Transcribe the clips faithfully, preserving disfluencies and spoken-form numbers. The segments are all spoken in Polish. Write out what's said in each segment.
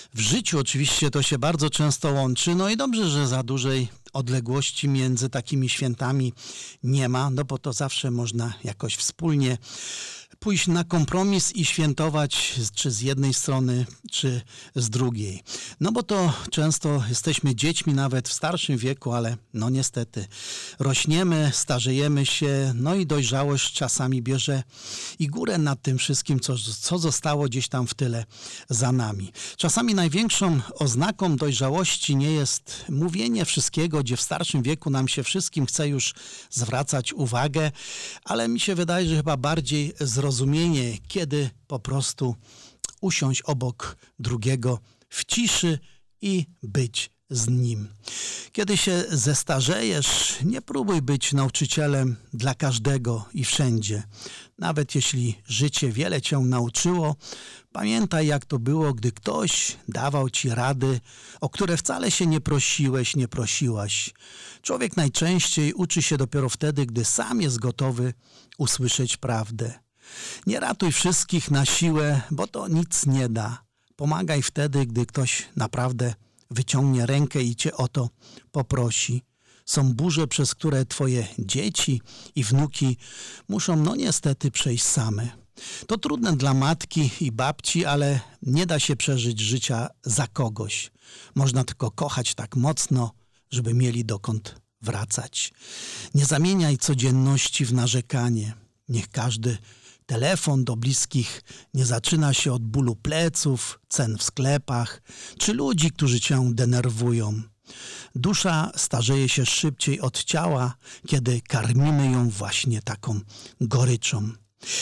W życiu oczywiście to się bardzo często łączy, no i dobrze, że za dużej odległości między takimi świętami nie ma, no bo to zawsze można jakoś wspólnie pójść na kompromis i świętować czy z jednej strony, czy z drugiej. No bo to często jesteśmy dziećmi nawet w starszym wieku, ale no niestety rośniemy, starzejemy się, no i dojrzałość czasami bierze i górę nad tym wszystkim, co, co zostało gdzieś tam w tyle za nami. Czasami największą oznaką dojrzałości nie jest mówienie wszystkiego, gdzie w starszym wieku nam się wszystkim chce już zwracać uwagę, ale mi się wydaje, że chyba bardziej zrozumienie, kiedy po prostu usiąść obok drugiego w ciszy i być z nim. Kiedy się zestarzejesz, nie próbuj być nauczycielem dla każdego i wszędzie. Nawet jeśli życie wiele cię nauczyło, pamiętaj, jak to było, gdy ktoś dawał ci rady, o które wcale się nie prosiłeś, nie prosiłaś. Człowiek najczęściej uczy się dopiero wtedy, gdy sam jest gotowy usłyszeć prawdę. Nie ratuj wszystkich na siłę, bo to nic nie da. Pomagaj wtedy, gdy ktoś naprawdę wyciągnie rękę i cię o to poprosi. Są burze, przez które twoje dzieci i wnuki muszą no niestety przejść same. To trudne dla matki i babci, ale nie da się przeżyć życia za kogoś. Można tylko kochać tak mocno, żeby mieli dokąd wracać. Nie zamieniaj codzienności w narzekanie. Niech każdy telefon do bliskich nie zaczyna się od bólu pleców, cen w sklepach, czy ludzi, którzy cię denerwują. Dusza starzeje się szybciej od ciała, kiedy karmimy ją właśnie taką goryczą.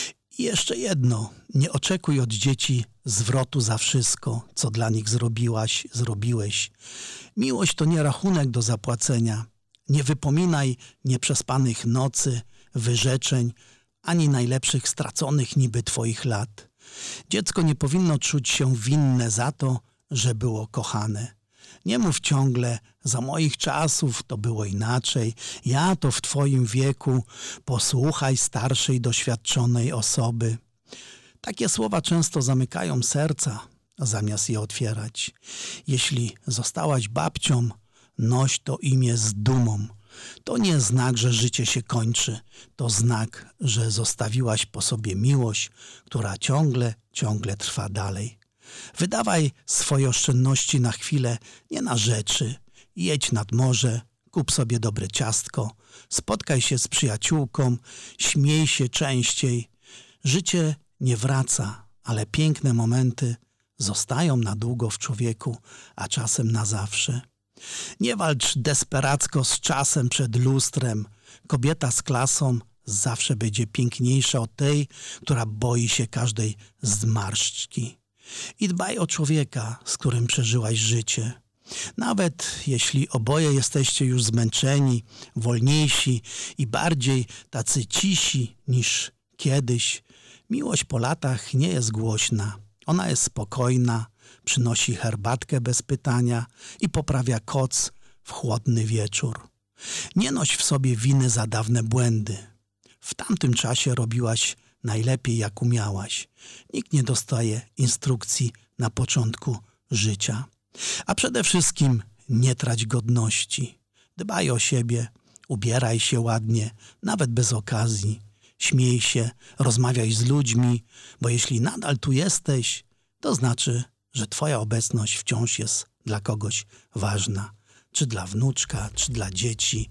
I jeszcze jedno, nie oczekuj od dzieci zwrotu za wszystko, co dla nich zrobiłaś, zrobiłeś. Miłość to nie rachunek do zapłacenia. Nie wypominaj nieprzespanych nocy, wyrzeczeń, ani najlepszych straconych niby twoich lat. Dziecko nie powinno czuć się winne za to, że było kochane. Nie mów ciągle, za moich czasów to było inaczej, ja to w twoim wieku, posłuchaj starszej, doświadczonej osoby. Takie słowa często zamykają serca, zamiast je otwierać. Jeśli zostałaś babcią, noś to imię z dumą. To nie znak, że życie się kończy. To znak, że zostawiłaś po sobie miłość, która ciągle, ciągle trwa dalej. Wydawaj swoje oszczędności na chwilę, nie na rzeczy. Jedź nad morze, kup sobie dobre ciastko, spotkaj się z przyjaciółką, śmiej się częściej. Życie nie wraca, ale piękne momenty zostają na długo w człowieku, a czasem na zawsze. Nie walcz desperacko z czasem przed lustrem. Kobieta z klasą zawsze będzie piękniejsza od tej, która boi się każdej zmarszczki. I dbaj o człowieka, z którym przeżyłaś życie. Nawet jeśli oboje jesteście już zmęczeni, wolniejsi i bardziej tacy cisi niż kiedyś, miłość po latach nie jest głośna. Ona jest spokojna, przynosi herbatkę bez pytania i poprawia koc w chłodny wieczór. Nie noś w sobie winy za dawne błędy. W tamtym czasie robiłaś najlepiej, jak umiałaś. Nikt nie dostaje instrukcji na początku życia. A przede wszystkim nie trać godności. Dbaj o siebie, ubieraj się ładnie, nawet bez okazji. Śmiej się, rozmawiaj z ludźmi, bo jeśli nadal tu jesteś, to znaczy, że twoja obecność wciąż jest dla kogoś ważna. Czy dla wnuczka, czy dla dzieci,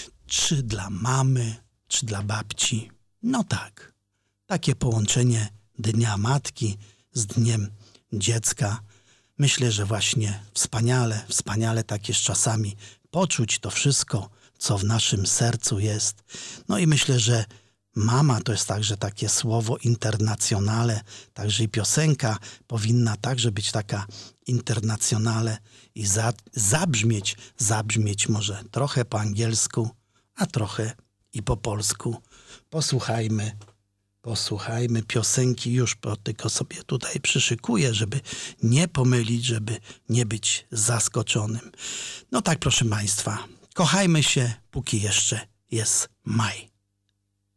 czy dla mamy, czy dla babci. No tak, takie połączenie Dnia Matki z Dniem Dziecka. Myślę, że właśnie wspaniale, wspaniale tak jest czasami poczuć to wszystko, co w naszym sercu jest. No i myślę, że mama to jest także takie słowo internacjonale, także i piosenka powinna także być taka internacjonale i za, zabrzmieć, zabrzmieć może trochę po angielsku, a trochę i po polsku. Posłuchajmy, posłuchajmy piosenki, już po, tylko sobie tutaj przyszykuję, żeby nie pomylić, żeby nie być zaskoczonym. No tak, proszę Państwa, kochajmy się, póki jeszcze jest maj.